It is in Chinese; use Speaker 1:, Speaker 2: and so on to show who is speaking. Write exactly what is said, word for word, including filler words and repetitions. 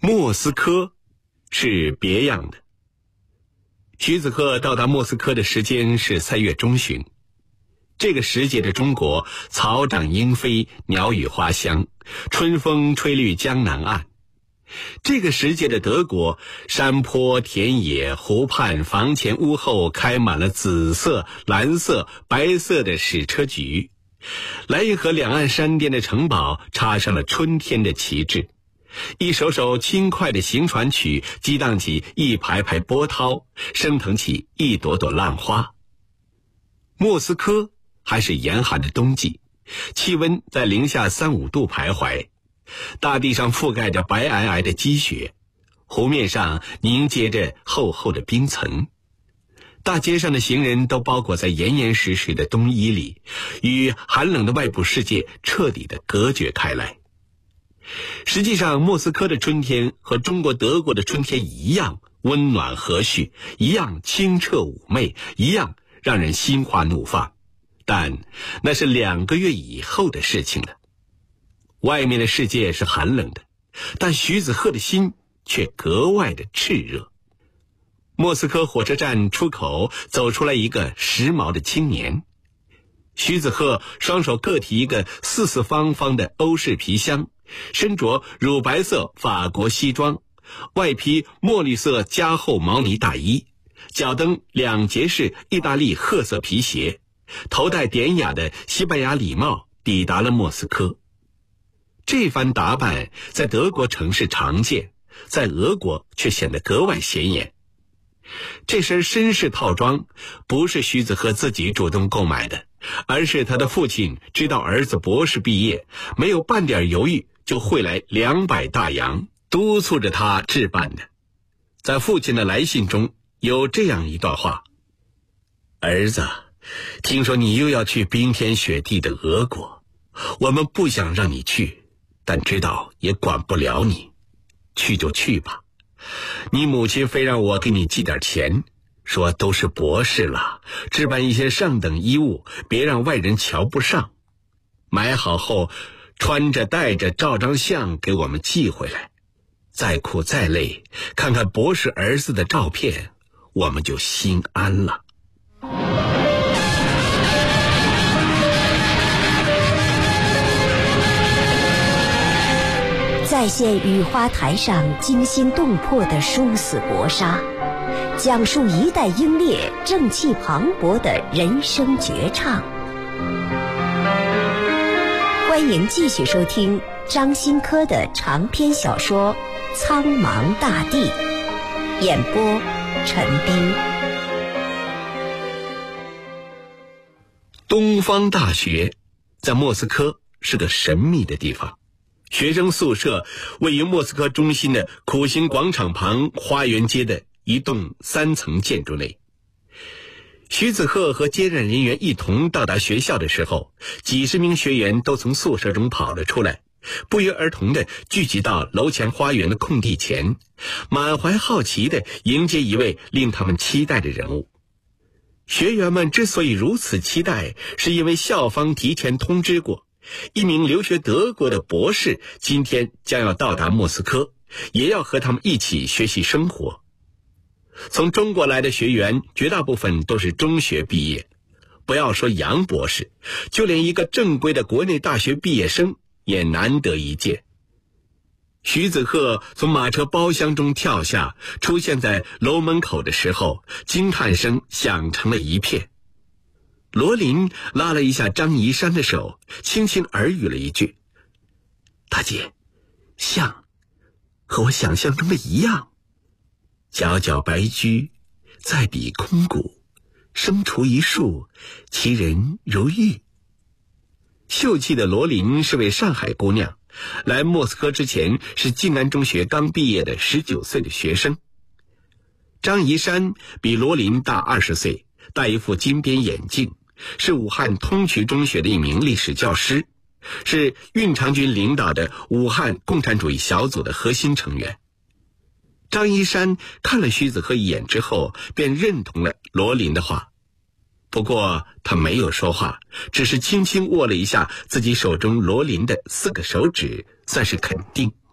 Speaker 1: 莫斯科是别样的。徐子客到达莫斯科的时间是三月中旬。这个时节的中国，草长莺飞，鸟语花香，春风吹绿江南岸。这个时节的德国，山坡、田野、湖畔、房前屋后开满了紫色、蓝色、白色的矢车菊。莱茵河两岸山巅的城堡插上了春天的旗帜，一首首轻快的行船曲激荡起一排排波涛，升腾起一朵朵浪花。莫斯科还是严寒的冬季，气温在零下三五度徘徊，大地上覆盖着白皑皑的积雪，湖面上凝结着厚厚的冰层。大街上的行人都包裹在严严实实的冬衣里，与寒冷的外部世界彻底地隔绝开来。实际上，莫斯科的春天和中国德国的春天一样温暖和煦，一样清澈妩媚，一样让人心花怒放。但那是两个月以后的事情了。外面的世界是寒冷的，但徐子鹤的心却格外的炽热。莫斯科火车站出口走出来一个时髦的青年，徐子鹤双手各提一个四四方方的欧式皮箱，身着乳白色法国西装，外披墨绿色加厚毛呢大衣，脚蹬两节式意大利褐色皮鞋，头戴典雅的西班牙礼帽，抵达了莫斯科。这番打扮在德国城市常见，在俄国却显得格外显眼。这身绅士套装不是徐子鹤自己主动购买的，而是他的父亲知道儿子博士毕业，没有半点犹豫就汇来两百大洋，督促着他置办的。在父亲的来信中有这样一段话：儿子，听说你又要去冰天雪地的俄国，我们不想让你去，但知道也管不了你，去就去吧。你母亲非让我给你寄点钱，说都是博士了，置办一些上等衣物，别让外人瞧不上。买好后穿着戴着照张相给我们寄回来。再苦再累，看看博士儿子的照片，我们就心安了。
Speaker 2: 再现雨花台上惊心动魄的殊死搏杀，讲述一代英烈正气磅礴的人生绝唱。欢迎继续收听张新科的长篇小说《苍茫大地》，演播陈斌。
Speaker 1: 东方大学在莫斯科是个神秘的地方，学生宿舍位于莫斯科中心的苦行广场旁花园街的一栋三层建筑内。徐子鹤和接任人员一同到达学校的时候，几十名学员都从宿舍中跑了出来，不约而同地聚集到楼前花园的空地前，满怀好奇地迎接一位令他们期待的人物。学员们之所以如此期待，是因为校方提前通知过，一名留学德国的博士今天将要到达莫斯科，也要和他们一起学习生活。从中国来的学员绝大部分都是中学毕业，不要说杨博士，就连一个正规的国内大学毕业生也难得一见。徐子鹤从马车包厢中跳下，出现在楼门口的时候，惊叹声响成了一片。罗琳拉了一下张怡山的手，轻轻耳语了一句：大姐，像和我想象中的一样，皎皎白驹，在彼空谷，生除一树，其人如玉。秀气的罗琳是位上海姑娘，来莫斯科之前是静安中学刚毕业的十九岁的学生。张怡山比罗琳大二十岁，戴一副金边眼镜，是武汉通衢中学的一名历史教师，是运长军领导的武汉共产主义小组的核心成员。张一山看了徐子鹤一眼之后，便认同了罗琳的话。不过他没有说话，只是轻轻握了一下自己手中罗琳的四个手指，算是肯定。